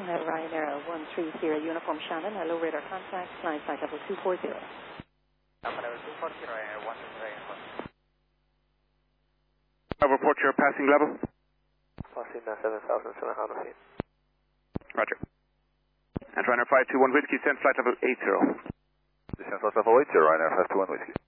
Ryanair 130 Uniform Shannon, low radar contact, flying flight level 240. Level 240, Ryanair 130 I'll report your passing level. Passing 7,700 feet. Roger. And Ryanair 521 Whiskey, send flight level 80. Descend flight level 80, Ryanair 521 Whiskey.